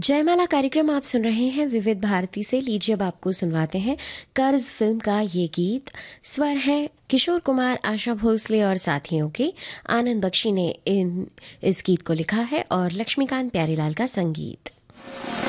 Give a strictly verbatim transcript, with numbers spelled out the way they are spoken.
जयमाला कार्यक्रम आप सुन रहे हैं विविध भारती से। लीजिए अब आपको सुनवाते हैं कर्ज फिल्म का ये गीत। स्वर है किशोर कुमार, आशा भोसले और साथियों के। आनंद बख्शी ने इन इस गीत को लिखा है और लक्ष्मीकांत प्यारेलाल का संगीत।